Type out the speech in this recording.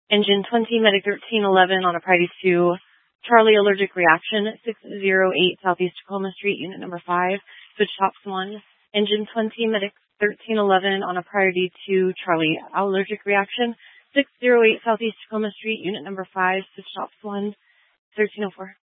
Engine 20, Medic 1311 on a priority to Charlie, allergic reaction, 608 Southeast Tacoma Street, unit number 5, switch tops 1. Engine 20, Medic 1311 on a priority to Charlie, allergic reaction, 608 Southeast Tacoma Street, unit number 5, switch tops 1, 1304.